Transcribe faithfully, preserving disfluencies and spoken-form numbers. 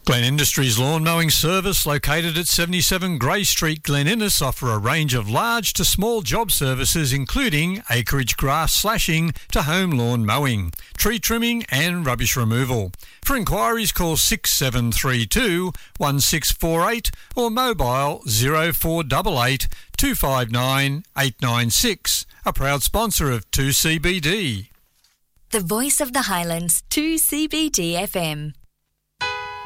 Glen Industries Lawn Mowing Service, located at seventy-seven Grey Street, Glen Innes, offer a range of large to small job services including acreage grass slashing to home lawn mowing, tree trimming and rubbish removal. For inquiries, call six seven three two, one six four eight or mobile zero four eight eight, two five nine, eight nine six. A proud sponsor of two C B D. The Voice of the Highlands, two C B D F M.